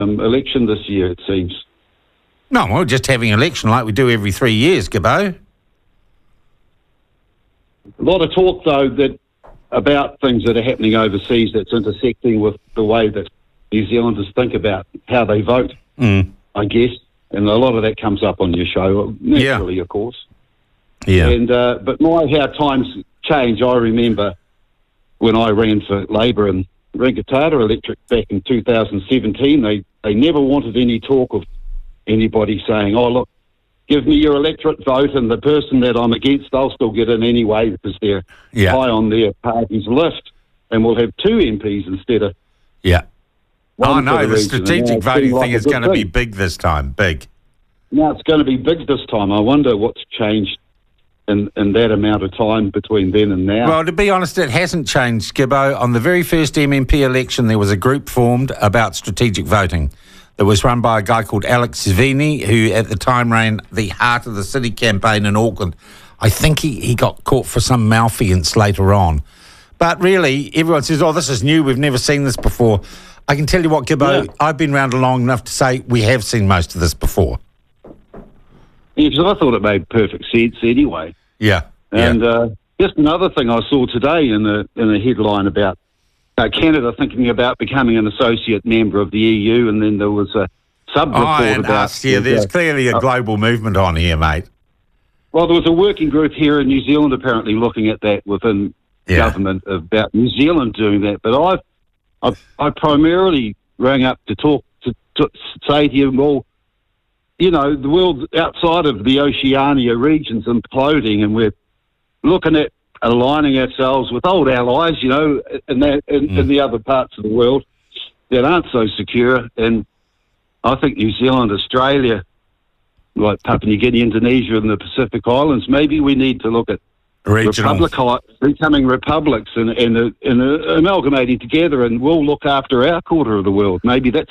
election this year, it seems. No, we're just having an election like we do every 3 years, Gibbo. A lot of talk, though, about things that are happening overseas that's intersecting with the way that New Zealanders think about how they vote, I guess. And a lot of that comes up on your show, naturally, of course. Yeah. And but how times change. I remember when I ran for Labour in Rangitata Electric back in 2017, they never wanted any talk of anybody saying, oh, look, give me your electorate vote, and the person that I'm against, they'll still get in anyway because they're high on their party's list, and we'll have 2 MPs instead of one. Oh, no, the region. strategic voting thing is going to be big this time, big. Now it's going to be big this time. I wonder what's changed in that amount of time between then and now. Well, to be honest, it hasn't changed, Gibbo. On the very first MMP election, there was a group formed about strategic voting that was run by a guy called Alex Savini, who at the time ran the Heart of the City campaign in Auckland. I think he got caught for some malfeasance later on. But really, everyone says, oh, this is new, we've never seen this before. I can tell you what, Gibbo, I've been around long enough to say we have seen most of this before. Yeah, because I thought it made perfect sense anyway. Yeah. And just another thing I saw today in a headline about Canada thinking about becoming an associate member of the EU, and then there was a sub-report about... there's clearly a global movement on here, mate. Well, there was a working group here in New Zealand apparently looking at that within government about New Zealand doing that. But I primarily rang up to say to you, well, you know, the world outside of the Oceania region's imploding, and we're looking at aligning ourselves with old allies, you know, in the other parts of the world that aren't so secure. And I think New Zealand, Australia, like Papua New Guinea, Indonesia, and the Pacific Islands, maybe we need to look at becoming republics and amalgamating together, and we'll look after our quarter of the world. Maybe that's